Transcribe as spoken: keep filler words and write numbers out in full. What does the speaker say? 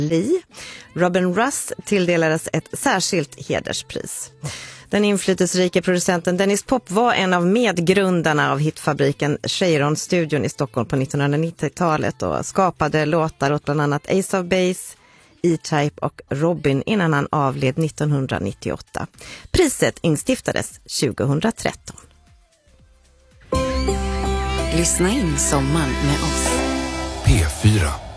Lee. Robin Russ tilldelades ett särskilt hederspris. Den inflytelserika producenten Dennis Pop var en av medgrundarna av hitfabriken Cheiron-studion i Stockholm på nittonhundranittiotalet och skapade låtar åt bland annat Ace of Base, E-Type och Robin innan han avled nittonhundranittioåtta. Priset instiftades tjugohundratretton. Lyssna in sommaren med oss. P fyra.